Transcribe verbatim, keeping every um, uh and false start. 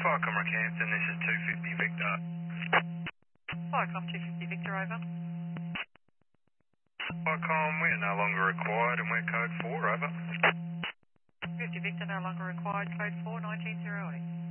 Viacom Rockhampton, this is two fifty Victor. Viacom two fifty Victor, over. Viacom, we are no longer required and we're code four, over. fifty Victor, no longer required, code four, nineteen oh eight.